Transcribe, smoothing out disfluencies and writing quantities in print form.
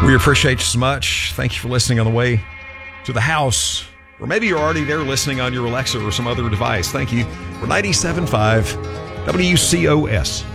We appreciate you so much. Thank you for listening on the way to the house. Or maybe you're already there listening on your Alexa or some other device. Thank you. We're 97.5 WCOS.